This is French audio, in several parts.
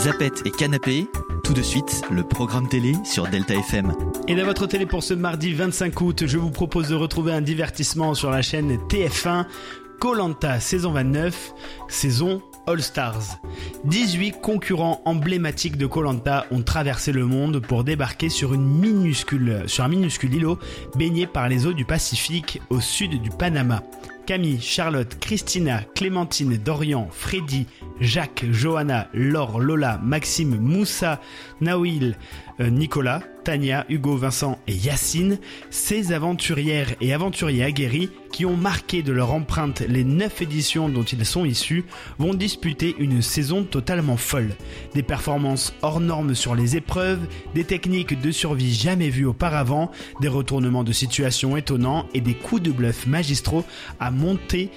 Zapettes et canapé, tout de suite, le programme télé sur Delta FM. Et dans votre télé pour ce mardi 25 août, je vous propose de retrouver un divertissement sur la chaîne TF1, Koh-Lanta saison 29, saison All Stars. 18 concurrents emblématiques de Koh-Lanta ont traversé le monde pour débarquer sur un minuscule îlot baigné par les eaux du Pacifique au sud du Panama. Camille, Charlotte, Christina, Clémentine, Dorian, Freddy, Jacques, Johanna, Laure, Lola, Maxime, Moussa, Naouil, Nicolas, Tania, Hugo, Vincent et Yacine, ces aventurières et aventuriers aguerris qui ont marqué de leur empreinte les 9 éditions dont ils sont issus, vont disputer une saison totalement folle. Des performances hors normes sur les épreuves, des techniques de survie jamais vues auparavant, des retournements de situation étonnants et des coups de bluff magistraux à montrer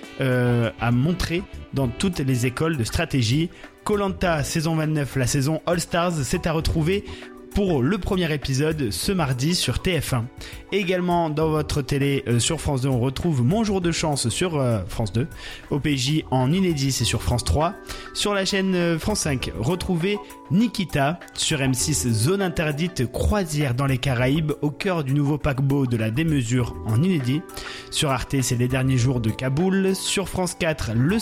dans toutes les écoles de stratégie. Koh-Lanta saison 29, la saison All Stars, c'est à retrouver pour le premier épisode ce mardi sur TF1. Également dans votre télé sur France 2, on retrouve Mon jour de chance sur France 2. OPJ en inédit, c'est sur France 3. Sur la chaîne France 5, retrouvez Nikita. Sur M6, Zone interdite, croisière dans les Caraïbes au cœur du nouveau paquebot de la démesure en inédit. Sur Arte, c'est les derniers jours de Kaboul. Sur France 4, le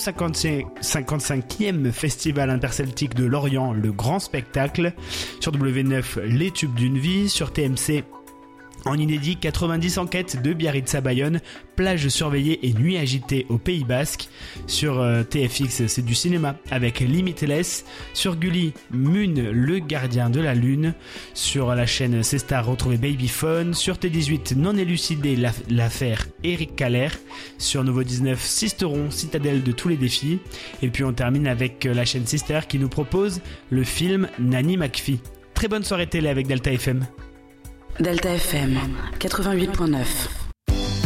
55e festival interceltique de Lorient, le grand spectacle. Sur W9, les tubes d'une vie. Sur TMC, en inédit, 90 enquêtes de Biarritz à Bayonne, plage surveillée et nuit agitée au Pays Basque. Sur TFX, c'est du cinéma avec Limitless. Sur Gulli, Mune, le gardien de la lune. Sur la chaîne C-Star, retrouvez Babyphone. Sur T18, non élucidé, l'affaire Eric Caller. Sur Nouveau 19, Sisteron, citadelle de tous les défis. Et puis on termine avec la chaîne Sister qui nous propose le film Nanny McPhee. Très bonne soirée télé avec Delta FM. Delta FM 88.9.